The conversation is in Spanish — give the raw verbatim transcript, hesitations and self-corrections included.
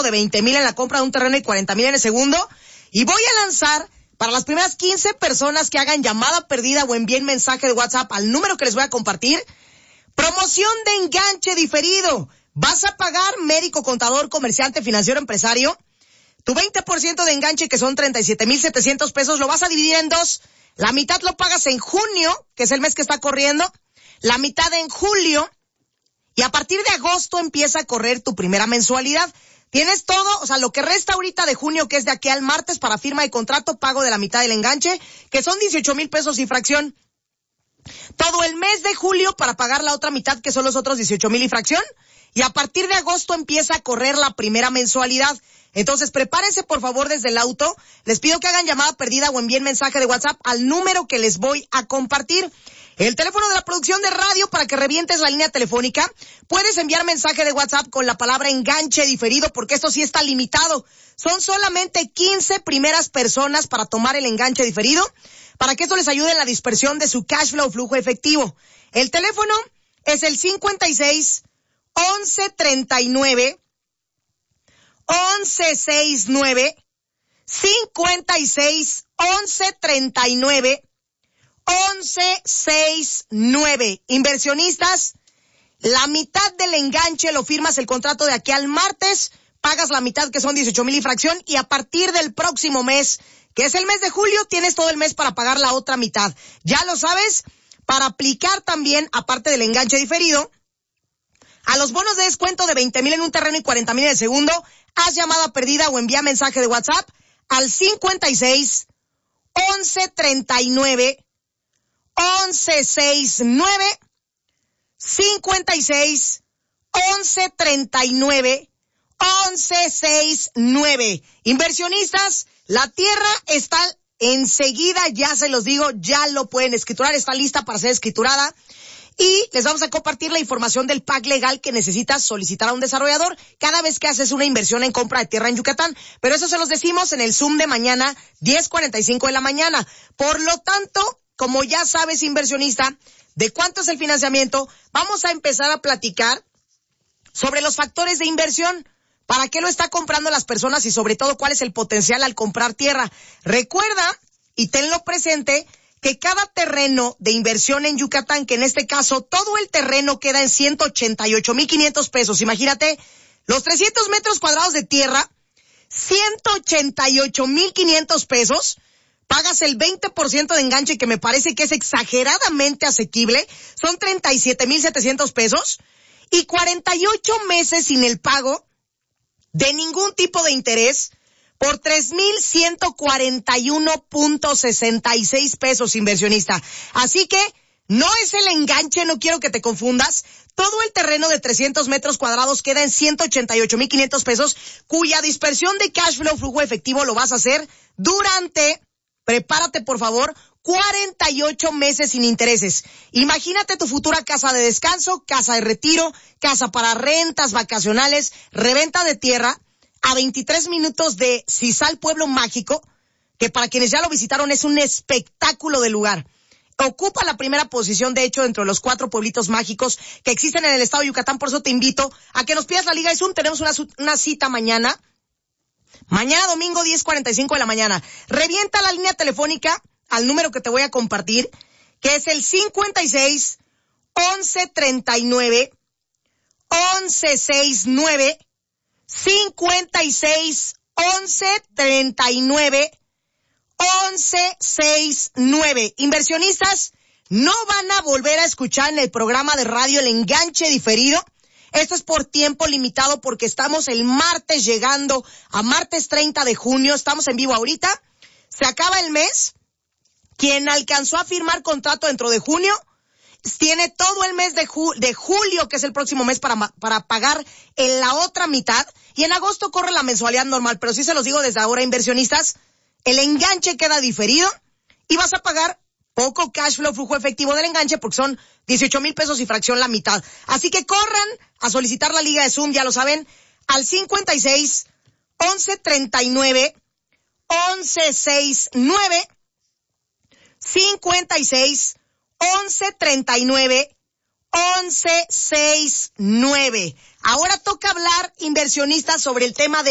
descuento de veinte mil en la compra de un terreno y cuarenta mil en el segundo. Y voy a lanzar para las primeras quince personas que hagan llamada perdida o envíen mensaje de WhatsApp al número que les voy a compartir, promoción de enganche diferido. Vas a pagar médico, contador, comerciante, financiero, empresario. Tu veinte por ciento de enganche, que son treinta y siete mil setecientos pesos, lo vas a dividir en dos. La mitad lo pagas en junio, que es el mes que está corriendo, la mitad en julio, y a partir de agosto empieza a correr tu primera mensualidad. Tienes todo, o sea, lo que resta ahorita de junio, que es de aquí al martes, para firma de contrato, pago de la mitad del enganche, que son dieciocho mil pesos y fracción. Todo el mes de julio para pagar la otra mitad, que son los otros dieciocho mil y fracción. Y a partir de agosto empieza a correr la primera mensualidad. Entonces, prepárense por favor desde el auto. Les pido que hagan llamada perdida o envíen mensaje de WhatsApp al número que les voy a compartir. El teléfono de la producción de radio para que revientes la línea telefónica. Puedes enviar mensaje de WhatsApp con la palabra enganche diferido, porque esto sí está limitado. Son solamente quince primeras personas para tomar el enganche diferido, para que esto les ayude en la dispersión de su cash flow, flujo efectivo. El teléfono es el cincuenta y seis, once treinta y nueve, once sesenta y nueve, cincuenta y seis, once treinta y nueve, once sesenta y nueve. Inversionistas, la mitad del enganche lo firmas el contrato de aquí al martes, pagas la mitad, que son dieciocho mil y fracción, y a partir del próximo mes, que es el mes de julio, tienes todo el mes para pagar la otra mitad. Ya lo sabes, para aplicar también, aparte del enganche diferido, a los bonos de descuento de veinte mil en un terreno y cuarenta mil en el segundo, haz llamada perdida o envía mensaje de WhatsApp al cincuenta y seis, once treinta y nueve, once sesenta y nueve, cincuenta y seis, once treinta y nueve, once sesenta y nueve. Inversionistas, la tierra está enseguida, ya se los digo, ya lo pueden escriturar, está lista para ser escriturada. Y les vamos a compartir la información del pack legal que necesitas solicitar a un desarrollador cada vez que haces una inversión en compra de tierra en Yucatán. Pero eso se los decimos en el Zoom de mañana, diez cuarenta y cinco de la mañana. Por lo tanto, como ya sabes, inversionista, de cuánto es el financiamiento, vamos a empezar a platicar sobre los factores de inversión. ¿Para qué lo está comprando las personas y sobre todo cuál es el potencial al comprar tierra? Recuerda y tenlo presente que cada terreno de inversión en Yucatán, que en este caso todo el terreno queda en ciento ochenta y ocho mil quinientos pesos. Imagínate, los trescientos metros cuadrados de tierra, ciento ochenta y ocho mil quinientos pesos, pagas el veinte por ciento de enganche, que me parece que es exageradamente asequible, son treinta y siete mil setecientos pesos, y cuarenta y ocho meses sin el pago de ningún tipo de interés, por tres mil ciento cuarenta y uno punto sesenta y seis pesos, inversionista. Así que no es el enganche, no quiero que te confundas. Todo el terreno de trescientos metros cuadrados queda en ciento ochenta y ocho mil quinientos pesos, cuya dispersión de cash flow, flujo efectivo, lo vas a hacer durante, prepárate por favor, cuarenta y ocho meses sin intereses. Imagínate tu futura casa de descanso, casa de retiro, casa para rentas vacacionales, reventa de tierra, a veintitrés minutos de Cisal, Pueblo Mágico, que para quienes ya lo visitaron es un espectáculo de lugar. Ocupa la primera posición, de hecho, dentro de los cuatro pueblitos mágicos que existen en el estado de Yucatán. Por eso te invito a que nos pidas la liga de Zoom. Tenemos una, una cita mañana. Mañana domingo, diez cuarenta y cinco de la mañana. Revienta la línea telefónica al número que te voy a compartir, que es el cincuenta y seis, once treinta y nueve, once sesenta y nueve, cincuenta y seis, once treinta y nueve, once sesenta y nueve. Inversionistas, no van a volver a escuchar en el programa de radio el enganche diferido. Esto es por tiempo limitado porque estamos el martes llegando a martes treinta de junio. Estamos en vivo ahorita. Se acaba el mes. Quien alcanzó a firmar contrato dentro de junio tiene todo el mes de, ju- de julio, que es el próximo mes, para, ma- para pagar en la otra mitad. Y en agosto corre la mensualidad normal. Pero sí se los digo desde ahora, inversionistas, el enganche queda diferido y vas a pagar poco cash flow, flujo efectivo del enganche, porque son dieciocho mil pesos y fracción la mitad. Así que corran a solicitar la liga de Zoom, ya lo saben, al cincuenta y seis, once treinta y nueve, once sesenta y nueve, cincuenta y seis, once treinta y nueve, once sesenta y nueve. Ahora toca hablar, inversionistas, sobre el tema de